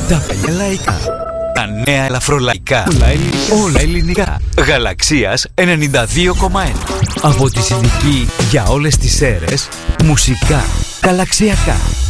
Τα παλιά λαϊκά, τα νέα ελαφρολαϊκά, όλα ελληνικά. Γαλαξίας 92,1. Από τη συντική για όλες τις αίρες, μουσικά, γαλαξιακά.